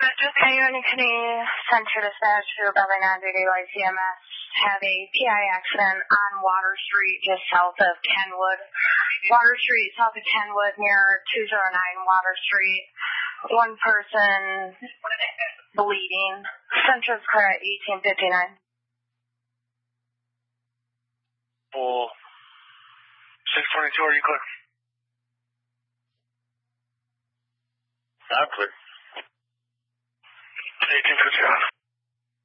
Union Canadian Center Dispatch to Beverly 930 Light CMS have a PI accident on Water Street just south of Kenwood. Water Street south of Kenwood near 209 Water Street. One person bleeding. Center's car at 1859. Full 622, are you clear? I'm clear. 1859.